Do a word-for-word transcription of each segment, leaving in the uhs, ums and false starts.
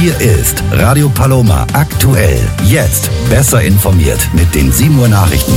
Hier ist Radio Paloma aktuell. Jetzt besser informiert mit den sieben Uhr Nachrichten.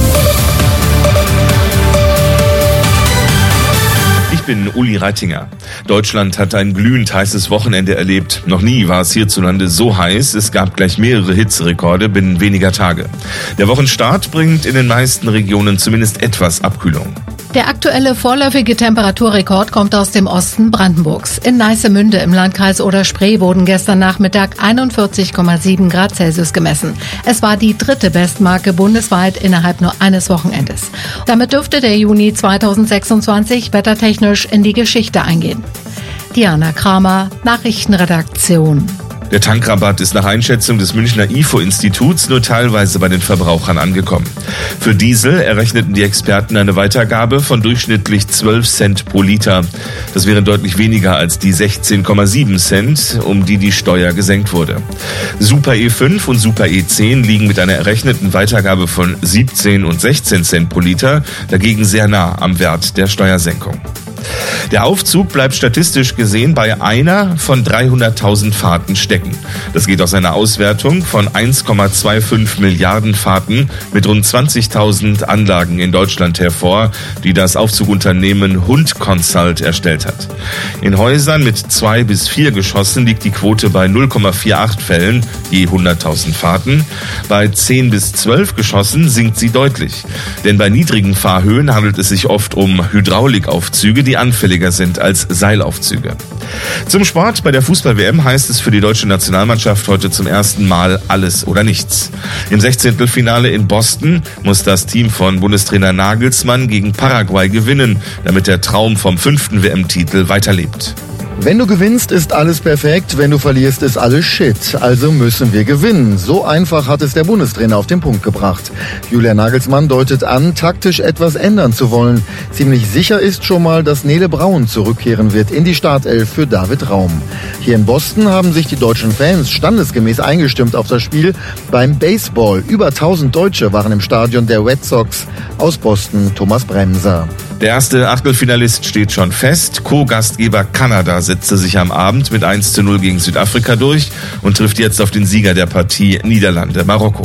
Ich bin Uli Reitinger. Deutschland hat ein glühend heißes Wochenende erlebt. Noch nie war es hierzulande so heiß. Es gab gleich mehrere Hitzerekorde binnen weniger Tage. Der Wochenstart bringt in den meisten Regionen zumindest etwas Abkühlung. Der aktuelle vorläufige Temperaturrekord kommt aus dem Osten Brandenburgs. In Neissemünde im Landkreis Oder-Spree wurden gestern Nachmittag einundvierzig Komma sieben Grad Celsius gemessen. Es war die dritte Bestmarke bundesweit innerhalb nur eines Wochenendes. Damit dürfte der Juni zweitausendsechsundzwanzig wettertechnisch in die Geschichte eingehen. Diana Kramer, Nachrichtenredaktion. Der Tankrabatt ist nach Einschätzung des Münchner I F O-Instituts nur teilweise bei den Verbrauchern angekommen. Für Diesel errechneten die Experten eine Weitergabe von durchschnittlich zwölf Cent pro Liter. Das wären deutlich weniger als die sechzehn Komma sieben Cent, um die die Steuer gesenkt wurde. Super E fünf und Super E zehn liegen mit einer errechneten Weitergabe von siebzehn und sechzehn Cent pro Liter dagegen sehr nah am Wert der Steuersenkung. Der Aufzug bleibt statistisch gesehen bei einer von dreihunderttausend Fahrten stecken. Das geht aus einer Auswertung von eins Komma fünfundzwanzig Milliarden Fahrten mit rund zwanzigtausend Anlagen in Deutschland hervor, die das Aufzugunternehmen Hund Consult erstellt hat. In Häusern mit zwei bis vier Geschossen liegt die Quote bei null Komma achtundvierzig Fällen je hunderttausend Fahrten. Bei zehn bis zwölf Geschossen sinkt sie deutlich. Denn bei niedrigen Fahrhöhen handelt es sich oft um Hydraulikaufzüge, die anfälliger sind als Seilaufzüge. Zum Sport bei der Fußball-W M heißt es für die deutsche Nationalmannschaft heute zum ersten Mal alles oder nichts. Im Sechzehntelfinale in Boston muss das Team von Bundestrainer Nagelsmann gegen Paraguay gewinnen, damit der Traum vom fünften W M-Titel weiterlebt. Wenn du gewinnst, ist alles perfekt. Wenn du verlierst, ist alles Shit. Also müssen wir gewinnen. So einfach hat es der Bundestrainer auf den Punkt gebracht. Julian Nagelsmann deutet an, taktisch etwas ändern zu wollen. Ziemlich sicher ist schon mal, dass Nele Braun zurückkehren wird in die Startelf für David Raum. Hier in Boston haben sich die deutschen Fans standesgemäß eingestimmt auf das Spiel beim Baseball. Über tausend Deutsche waren im Stadion der Red Sox. Aus Boston Thomas Bremser. Der erste Achtelfinalist steht schon fest. Co-Gastgeber Kanada setzte sich am Abend mit eins zu null gegen Südafrika durch und trifft jetzt auf den Sieger der Partie Niederlande-Marokko.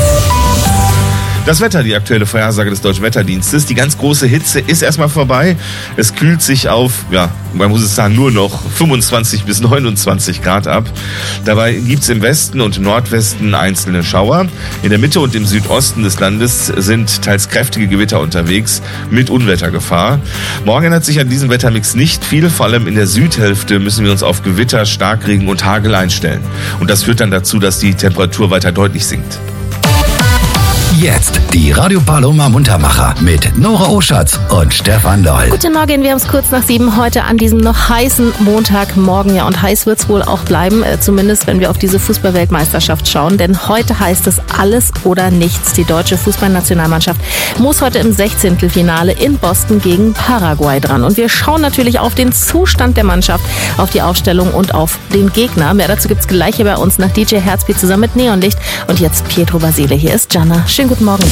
Das Wetter, die aktuelle Vorhersage des Deutschen Wetterdienstes. Die ganz große Hitze ist erstmal vorbei. Es kühlt sich auf, ja, man muss es sagen, nur noch fünfundzwanzig bis neunundzwanzig Grad ab. Dabei gibt's im Westen und im Nordwesten einzelne Schauer. In der Mitte und im Südosten des Landes sind teils kräftige Gewitter unterwegs mit Unwettergefahr. Morgen ändert sich an diesem Wettermix nicht viel. Vor allem in der Südhälfte müssen wir uns auf Gewitter, Starkregen und Hagel einstellen. Und das führt dann dazu, dass die Temperatur weiter deutlich sinkt. Jetzt die Radio Paloma Muntermacher mit Nora Oschatz und Stefan Loll. Guten Morgen, wir haben es kurz nach sieben heute an diesem noch heißen Montagmorgen. Ja, und heiß wird es wohl auch bleiben, äh, zumindest wenn wir auf diese Fußball-Weltmeisterschaft schauen. Denn heute heißt es alles oder nichts. Die deutsche Fußballnationalmannschaft muss heute im Sechzehntelfinale in Boston gegen Paraguay dran. Und wir schauen natürlich auf den Zustand der Mannschaft, auf die Aufstellung und auf den Gegner. Mehr dazu gibt's gleich hier bei uns nach D J Herzbeat zusammen mit Neonlicht. Und jetzt Pietro Basile. Hier ist Gianna. Schönen guten Morgen.